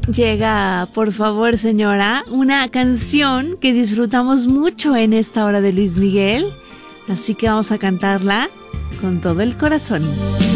Llega, por favor, señora, una canción que disfrutamos mucho en esta hora de Luis Miguel, así que vamos a cantarla con todo el corazón.